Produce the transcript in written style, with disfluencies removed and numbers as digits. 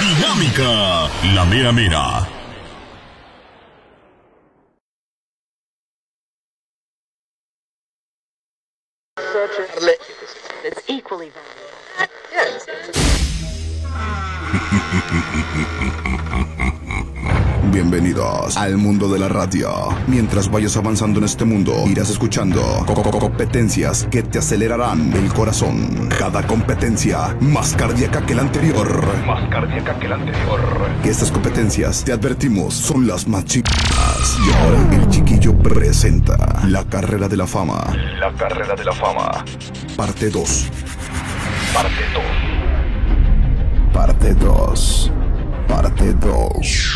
Dinámica, la mera mera. It's equally Bienvenidos al mundo de la radio. Mientras vayas avanzando en este mundo, irás escuchando competencias que te acelerarán el corazón. Cada competencia más cardíaca que la anterior. Estas competencias, te advertimos, son las más chicas. Y ahora el chiquillo presenta la carrera de la fama. Parte 2. Parte 2.